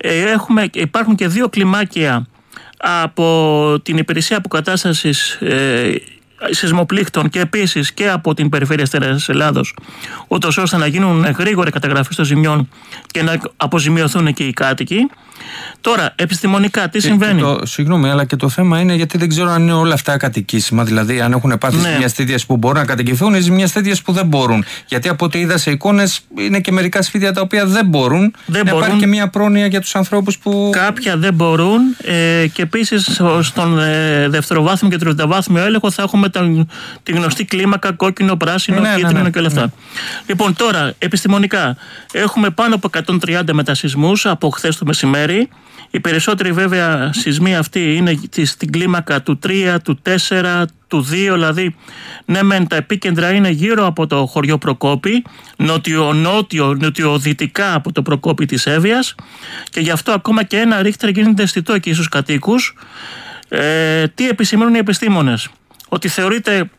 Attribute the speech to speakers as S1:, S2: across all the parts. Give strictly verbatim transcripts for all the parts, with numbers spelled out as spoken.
S1: έχουμε, υπάρχουν και δύο κλιμάκια από την Υπηρεσία Αποκατάστασης ε, Σεισμοπλήκτων και επίσης και από την Περιφέρεια Στέρεας Ελλάδος, ούτως ώστε να γίνουν γρήγορη καταγραφή των ζημιών και να αποζημιωθούν και οι κάτοικοι. Τώρα, επιστημονικά, τι
S2: και,
S1: συμβαίνει.
S2: Και το, συγγνώμη, αλλά και το θέμα είναι γιατί δεν ξέρω αν είναι όλα αυτά κατοικήσιμα. Δηλαδή, αν έχουν πάθει ναι. ζημιές τέτοιες που μπορούν να κατοικηθούν ή ζημιές τέτοιες που δεν μπορούν. Γιατί από ό,τι είδα σε εικόνες, είναι και μερικά σπίτια τα οποία δεν μπορούν.
S1: Δεν
S2: να
S1: μπορούν.
S2: Υπάρχει και μια πρόνοια για τους ανθρώπους που.
S1: Κάποια δεν μπορούν. Ε, και επίσης, στον ε, δευτεροβάθμιο και τριτοβάθμιο έλεγχο θα έχουμε τα, τη γνωστή κλίμακα κόκκινο, πράσινο, ναι, κίτρινο ναι, ναι, και όλα αυτά. Ναι. Λοιπόν, τώρα, επιστημονικά, έχουμε πάνω από εκατόν τριάντα μετασυσμούς από χθες το μεσημέρι. Οι περισσότεροι βέβαια σεισμοί αυτοί είναι στην κλίμακα του τρία, του τέσσερα, του δύο, δηλαδή ναι μεν τα επίκεντρα είναι γύρω από το χωριό Προκόπη, νότιο-νότιο, νοτιοδυτικά από το Προκόπη της Εύβοιας, και γι' αυτό ακόμα και ένα ρίχτερ γίνεται αισθητό εκεί στους κατοίκους. Ε, τι επισημαίνουν οι επιστήμονες? Ότι θεωρείται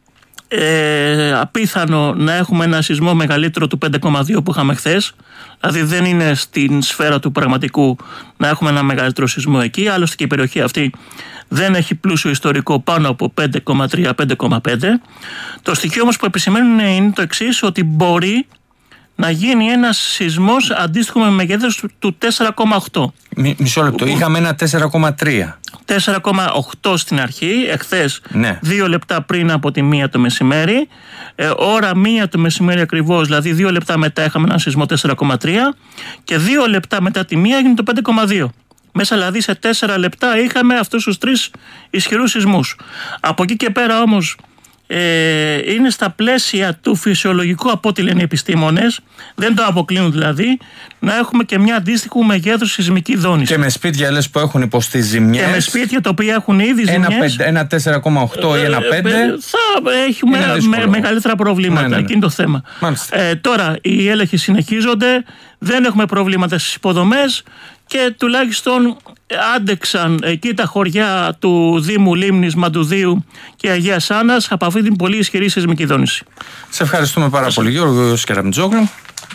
S1: Ε, απίθανο να έχουμε ένα σεισμό μεγαλύτερο του πέντε κόμμα δύο που είχαμε χθες. Δηλαδή δεν είναι στην σφαίρα του πραγματικού να έχουμε ένα μεγαλύτερο σεισμό εκεί. Άλλωστε και η περιοχή αυτή δεν έχει πλούσιο ιστορικό πάνω από πέντε κόμμα τρία με πέντε κόμμα πέντε. Το στοιχείο όμως που επισημαίνουν είναι το εξής, ότι μπορεί να γίνει ένας σεισμός αντίστοιχο με μεγέθος του τέσσερα κόμμα οκτώ.
S2: Μισό λεπτό, είχαμε ένα τέσσερα κόμμα τρία.
S1: τέσσερα κόμμα οκτώ στην αρχή, εχθές,
S2: ναι.
S1: δύο λεπτά πριν από τη μία το μεσημέρι. Ε, ώρα μία το μεσημέρι ακριβώς, δηλαδή δύο λεπτά μετά είχαμε ένα σεισμό τέσσερα κόμμα τρία και δύο λεπτά μετά τη μία έγινε το πέντε κόμμα δύο. Μέσα δηλαδή σε τέσσερα λεπτά είχαμε αυτούς τους τρεις ισχυρούς σεισμούς. Από εκεί και πέρα όμως ε, είναι στα πλαίσια του φυσιολογικού, από ό,τι λένε οι επιστήμονες, δεν το αποκλείουν δηλαδή, να έχουμε και μια αντίστοιχου μεγέθους σεισμική δόνηση.
S2: Και με σπίτια λες που έχουν υποστεί ζημιές.
S1: Και με σπίτια τα οποία έχουν ήδη ζημιές.
S2: Ένα τέσσερα κόμμα οκτώ ή ένα πέντε.
S1: Θα έχουμε με, μεγαλύτερα προβλήματα. Ναι, ναι, ναι. Εκείνο το θέμα. Ε, τώρα οι έλεγχοι συνεχίζονται. Δεν έχουμε προβλήματα στις υποδομές. Και τουλάχιστον άντεξαν εκεί τα χωριά του Δήμου Λίμνης, Μαντουδίου και Αγίας Άννας από αυτή την πολύ ισχυρή σεισμική δόνηση.
S2: Σε ευχαριστούμε πάρα πολύ, Γιώργο Κεραμιτζόγλου.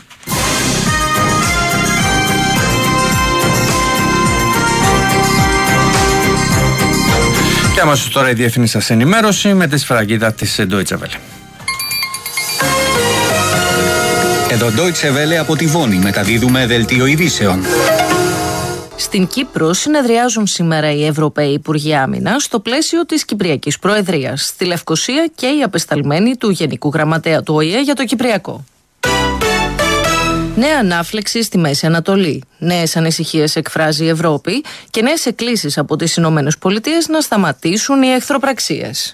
S2: Και αμέσως τώρα η διεθνή σας ενημέρωση με τη σφραγίδα της Deutsche Welle.
S3: Εδώ Deutsche Welle από τη Βόνη μεταδίδουμε δελτίο ειδήσεων.
S4: Στην Κύπρο συνεδριάζουν σήμερα οι Ευρωπαίοι Υπουργοί Άμυνας στο πλαίσιο της Κυπριακής Προεδρίας. Στη Λευκοσία και οι απεσταλμένοι του Γενικού Γραμματέα του Ο Η Ε για το Κυπριακό. Νέα ανάφλεξη στη Μέση Ανατολή. Νέες ανησυχίες εκφράζει η Ευρώπη και νέες εκκλήσεις από τις Ηνωμένες Πολιτείες να σταματήσουν οι εχθροπραξίες.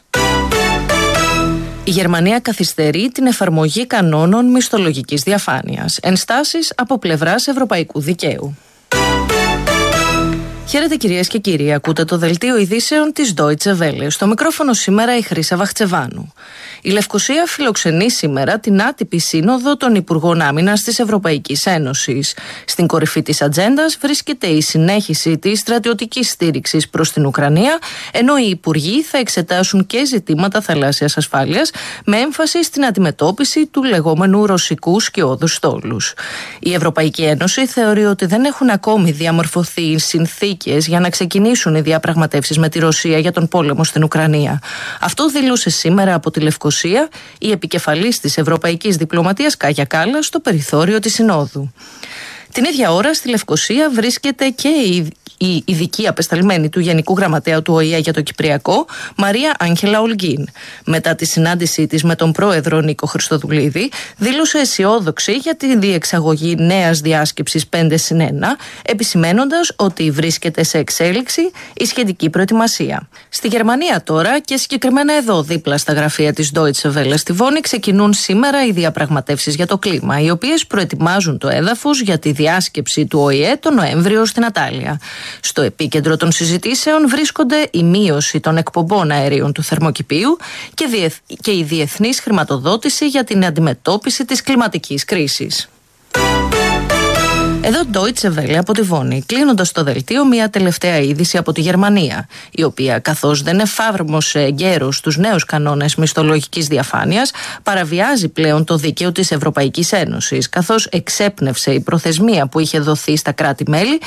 S4: Η Γερμανία καθυστερεί την εφαρμογή κανόνων μισθολογικής διαφάνειας. Ενστάσεις από πλευράς ευρωπαϊκού δικαίου. Χαίρετε κυρίες και κύριοι, ακούτε το δελτίο ειδήσεων της Deutsche Welle. Στο μικρόφωνο σήμερα η Χρύσα Βαχτσεβάνου. Η Λευκοσία φιλοξενεί σήμερα την άτυπη σύνοδο των Υπουργών Άμυνας της Ευρωπαϊκής Ένωσης. Στην κορυφή της ατζέντας βρίσκεται η συνέχιση της στρατιωτικής στήριξης προς την Ουκρανία, ενώ οι Υπουργοί θα εξετάσουν και ζητήματα θαλάσσιας ασφάλειας με έμφαση στην αντιμετώπιση του λεγόμενου ρωσικού σκιώδους στόλους. Η Ευρωπαϊκή Ένωση θεωρεί ότι δεν έχουν ακόμη διαμορφωθεί συνθήκες για να ξεκινήσουν οι διαπραγματεύσεις με τη Ρωσία για τον πόλεμο στην Ουκρανία. Αυτό δήλωσε σήμερα από τη Λευκοσία η επικεφαλής της Ευρωπαϊκής Διπλωματίας Κάγια Κάλλας στο περιθώριο της Συνόδου. Την ίδια ώρα στη Λευκοσία βρίσκεται και η η ειδική απεσταλμένη του Γενικού Γραμματέα του Ο Η Ε για το Κυπριακό, Μαρία Άγγελα Ολγκίν. Μετά τη συνάντησή της με τον πρόεδρο Νίκο Χριστοδουλίδη, δήλωσε αισιόδοξη για τη διεξαγωγή νέας διάσκεψης πέντε συν ένα, επισημένοντας ότι βρίσκεται σε εξέλιξη η σχετική προετοιμασία. Στη Γερμανία τώρα, και συγκεκριμένα εδώ δίπλα στα γραφεία της Deutsche Welle στη Βόνη, ξεκινούν σήμερα οι διαπραγματεύσεις για το κλίμα, οι οποίες προετοιμάζουν το έδαφος για τη διάσκεψη του Ο Η Ε τον Νοέμβριο στην Ατάλια. Στο επίκεντρο των συζητήσεων βρίσκονται η μείωση των εκπομπών αερίων του θερμοκηπίου και, διεθ... και η διεθνής χρηματοδότηση για την αντιμετώπιση της κλιματικής κρίσης. Εδώ Deutsche Welle από τη Βόνη, κλείνοντας το δελτίο μια τελευταία είδηση από τη Γερμανία, η οποία καθώς δεν εφάρμοσε εγκαίρως τους νέους κανόνες μισθολογικής διαφάνειας, παραβιάζει πλέον το δίκαιο της Ευρωπαϊκής Ένωσης, καθώς εξέπνευσε η προθεσμία που είχε δοθεί στα κράτη-μέλη